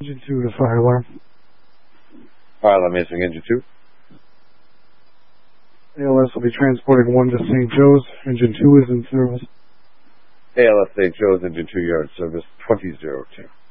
Engine 2 to fire alarm. Fire alarm answering Engine 2. ALS will be transporting 1 to St. Joe's. Engine 2 is in service. ALS St. Joe's, Engine 2, you're in service 2002.